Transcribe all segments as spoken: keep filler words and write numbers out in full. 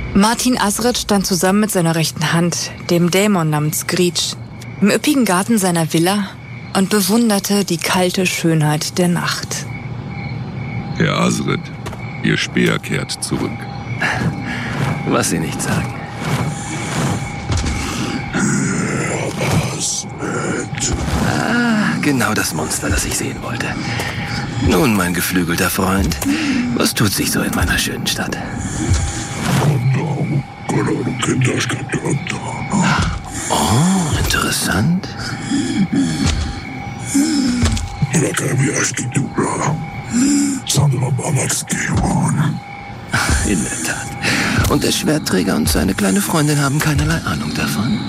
Martin Azred stand zusammen mit seiner rechten Hand, dem Dämon namens Screech, im üppigen Garten seiner Villa und bewunderte die kalte Schönheit der Nacht. Herr Azred, Ihr Speer kehrt zurück. Was Sie nicht sagen. Ah, genau das Monster, das ich sehen wollte. Nun, mein geflügelter Freund, was tut sich so in meiner schönen Stadt? Oh, interessant. In der Tat. Und der Schwertträger und seine kleine Freundin haben keinerlei Ahnung davon.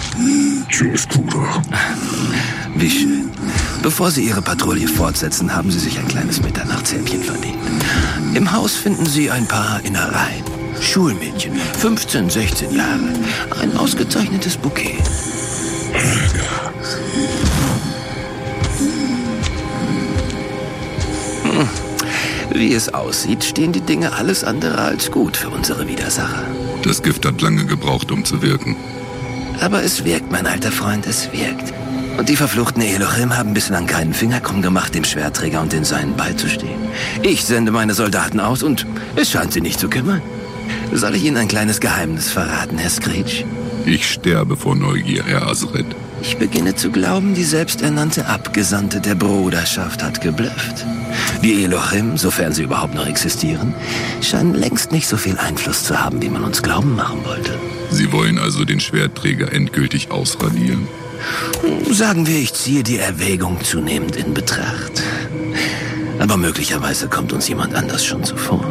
Wie schön. Bevor Sie Ihre Patrouille fortsetzen, haben Sie sich ein kleines Mitternachtshäppchen verdient. Im Haus finden Sie ein paar Innereien. Schulmädchen, fünfzehn, sechzehn Jahre. Ein ausgezeichnetes Bouquet. Hm. Wie es aussieht, stehen die Dinge alles andere als gut für unsere Widersacher. Das Gift hat lange gebraucht, um zu wirken. Aber es wirkt, mein alter Freund, es wirkt. Und die verfluchten Elohim haben bislang keinen Finger krumm gemacht, dem Schwertträger und den Seinen beizustehen. Ich sende meine Soldaten aus und es scheint sie nicht zu kümmern. Soll ich Ihnen ein kleines Geheimnis verraten, Herr Screech? Ich sterbe vor Neugier, Herr Azred. Ich beginne zu glauben, die selbsternannte Abgesandte der Bruderschaft hat geblufft. Die Elohim, sofern sie überhaupt noch existieren, scheinen längst nicht so viel Einfluss zu haben, wie man uns glauben machen wollte. Sie wollen also den Schwertträger endgültig ausradieren? Sagen wir, ich ziehe die Erwägung zunehmend in Betracht. Aber möglicherweise kommt uns jemand anders schon zuvor.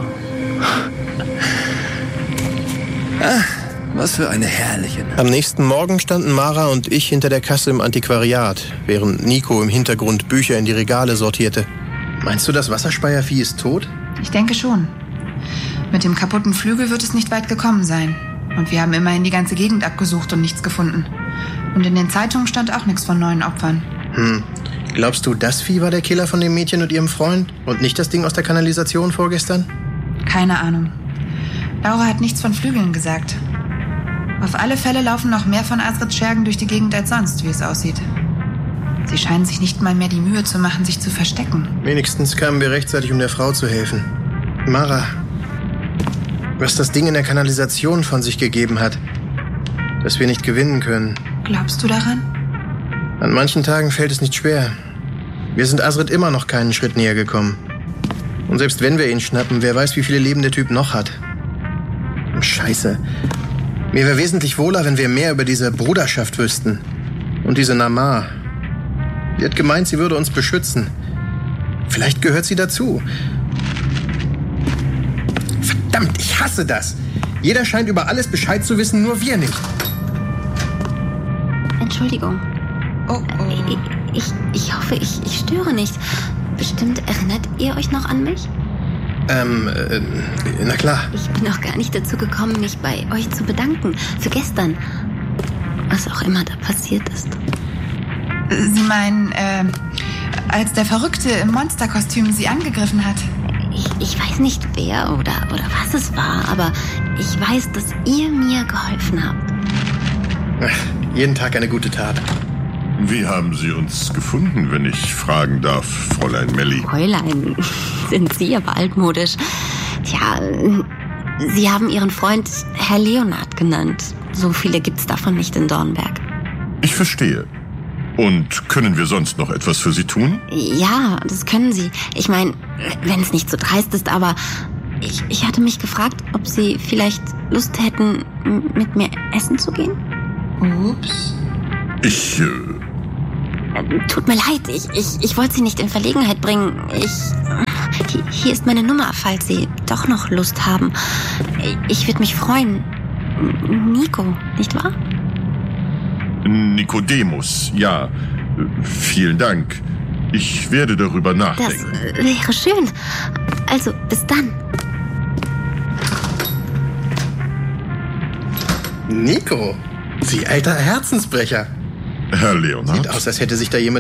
Ah, was für eine herrliche Nacht. Am nächsten Morgen standen Mara und ich hinter der Kasse im Antiquariat, während Nico im Hintergrund Bücher in die Regale sortierte. Meinst du, das Wasserspeiervieh ist tot? Ich denke schon. Mit dem kaputten Flügel wird es nicht weit gekommen sein. Und wir haben immerhin die ganze Gegend abgesucht und nichts gefunden. Und in den Zeitungen stand auch nichts von neuen Opfern. Hm. Glaubst du, das Vieh war der Killer von dem Mädchen und ihrem Freund? Und nicht das Ding aus der Kanalisation vorgestern? Keine Ahnung. Laura hat nichts von Flügeln gesagt. Auf alle Fälle laufen noch mehr von Azreds Schergen durch die Gegend als sonst, wie es aussieht. Sie scheinen sich nicht mal mehr die Mühe zu machen, sich zu verstecken. Wenigstens kamen wir rechtzeitig, um der Frau zu helfen. Mara, was das Ding in der Kanalisation von sich gegeben hat, dass wir nicht gewinnen können. Glaubst du daran? An manchen Tagen fällt es nicht schwer. Wir sind Azred immer noch keinen Schritt näher gekommen. Und selbst wenn wir ihn schnappen, wer weiß, wie viele Leben der Typ noch hat. Scheiße. Mir wäre wesentlich wohler, wenn wir mehr über diese Bruderschaft wüssten. Und diese Namar. Sie hat gemeint, sie würde uns beschützen. Vielleicht gehört sie dazu. Verdammt, ich hasse das. Jeder scheint über alles Bescheid zu wissen, nur wir nicht. Entschuldigung. Oh, oh. Ich, ich hoffe, ich, ich störe nicht. Bestimmt erinnert ihr euch noch an mich? Ähm, äh, na klar. Ich bin auch gar nicht dazu gekommen, mich bei euch zu bedanken. Für gestern. Was auch immer da passiert ist. Sie meinen, äh, als der Verrückte im Monsterkostüm sie angegriffen hat? Ich, ich weiß nicht, wer oder, oder was es war, aber ich weiß, dass ihr mir geholfen habt. Ach, jeden Tag eine gute Tat. Wie haben Sie uns gefunden, wenn ich fragen darf, Fräulein Melli? Fräulein, sind Sie aber altmodisch. Tja, Sie haben Ihren Freund Herr Leonard genannt. So viele gibt's davon nicht in Dornberg. Ich verstehe. Und können wir sonst noch etwas für Sie tun? Ja, das können Sie. Ich meine, wenn es nicht so dreist ist, aber ich, ich hatte mich gefragt, ob Sie vielleicht Lust hätten, mit mir essen zu gehen? Ups. Ich, äh... Tut mir leid, ich, ich, ich wollte Sie nicht in Verlegenheit bringen. Ich... Hier ist meine Nummer, falls Sie doch noch Lust haben. Ich würde mich freuen. Nico, nicht wahr? Nikodemus, ja. Vielen Dank. Ich werde darüber nachdenken. Das wäre schön. Also, bis dann. Nico, Sie alter Herzensbrecher. Herr Leonard? Sieht aus, als hätte sich da jemand